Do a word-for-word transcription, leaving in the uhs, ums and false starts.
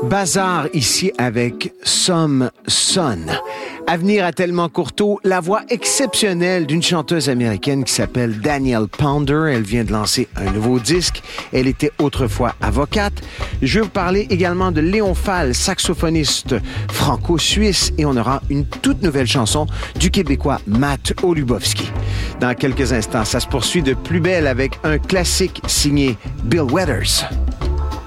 Bazar ici avec Some Son. À venir à Tellement Courteau, la voix exceptionnelle d'une chanteuse américaine qui s'appelle Danielle Pounder. Elle vient de lancer un nouveau disque. Elle était autrefois avocate. Je vais vous parler également de Léon Fall, saxophoniste franco-suisse, et on aura une toute nouvelle chanson du Québécois Matt Olubowski. Dans quelques instants, ça se poursuit de plus belle avec un classique signé Bill Withers.